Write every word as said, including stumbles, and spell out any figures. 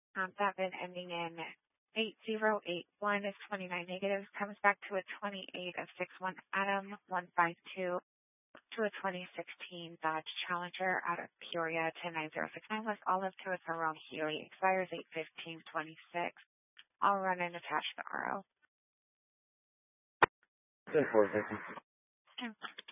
Um, that VIN ending in eight zero eight one is twenty-nine negative, comes back to a twenty-eight of six one Adam one five two to a twenty sixteen Dodge Challenger out of Peoria to nine zero six nine West Olive to a Tyrone Healy. Expires eight fifteen twenty-six. I'll run and attach the R O. ten four,